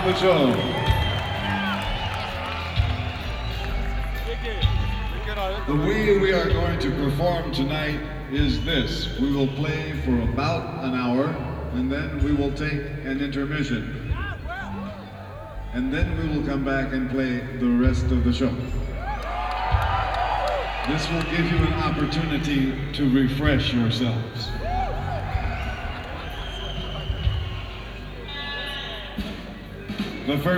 of the show. The way we are going to perform tonight is this. We will play for about an hour, and then we will take an intermission. And then we will come back and play the rest of the show. This will give you an opportunity to refresh yourselves. The first